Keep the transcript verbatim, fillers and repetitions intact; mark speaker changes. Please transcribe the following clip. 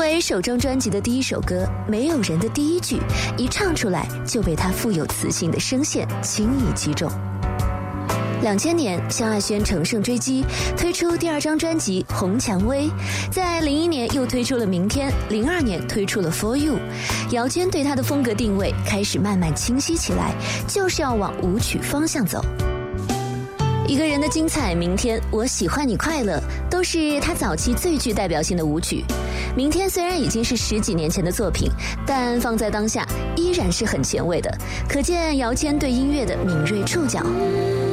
Speaker 1: 为首张专辑的第一首歌《没有人》的第一句，一唱出来就被他富有磁性的声线轻易击中。两千年，萧亚轩乘胜追击，推出第二张专辑《红蔷薇》，在零一年又推出了《明天》，零二年推出了《For You》。姚谦对他的风格定位开始慢慢清晰起来，就是要往舞曲方向走。一个人的精彩，明天，我喜欢你快乐，都是他早期最具代表性的舞曲。明天虽然已经是十几年前的作品，但放在当下依然是很前卫的，可见姚谦对音乐的敏锐触角。